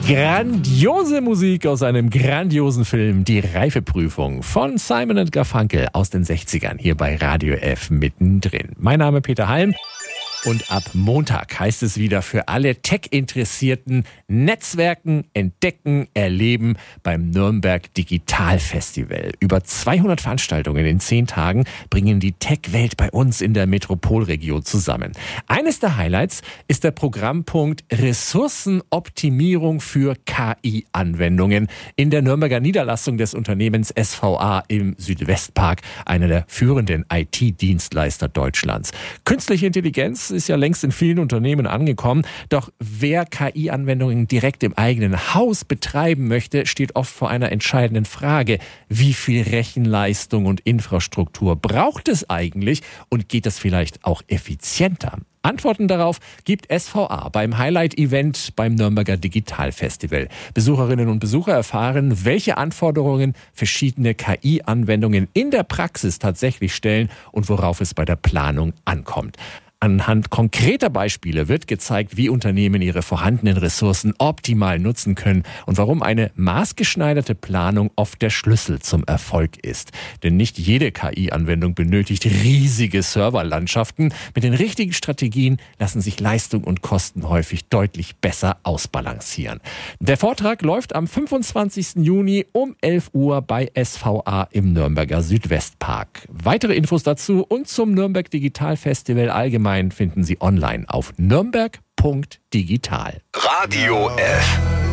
Grandiose Musik aus einem grandiosen Film, die Reifeprüfung von Simon & Garfunkel aus den 60ern hier bei Radio F mittendrin. Mein Name Peter Halm. Und ab Montag heißt es wieder für alle Tech-Interessierten Netzwerken, entdecken, erleben beim Nürnberg Digital Festival. Über 200 Veranstaltungen in 10 Tagen bringen die Tech-Welt bei uns in der Metropolregion zusammen. Eines der Highlights ist der Programmpunkt Ressourcenoptimierung für KI-Anwendungen in der Nürnberger Niederlassung des Unternehmens SVA im Südwestpark, einer der führenden IT-Dienstleister Deutschlands. Künstliche Intelligenz ist ja längst in vielen Unternehmen angekommen. Doch wer KI-Anwendungen direkt im eigenen Haus betreiben möchte, steht oft vor einer entscheidenden Frage. Wie viel Rechenleistung und Infrastruktur braucht es eigentlich und geht das vielleicht auch effizienter? Antworten darauf gibt SVA beim Highlight-Event beim Nürnberger Digital Festival. Besucherinnen und Besucher erfahren, welche Anforderungen verschiedene KI-Anwendungen in der Praxis tatsächlich stellen und worauf es bei der Planung ankommt. Anhand konkreter Beispiele wird gezeigt, wie Unternehmen ihre vorhandenen Ressourcen optimal nutzen können und warum eine maßgeschneiderte Planung oft der Schlüssel zum Erfolg ist. Denn nicht jede KI-Anwendung benötigt riesige Serverlandschaften. Mit den richtigen Strategien lassen sich Leistung und Kosten häufig deutlich besser ausbalancieren. Der Vortrag läuft am 25. Juni um 11 Uhr bei SVA im Nürnberger Südwestpark. Weitere Infos dazu und zum Nürnberg Digital Festival allgemein finden Sie online auf nürnberg.digital. Radio F.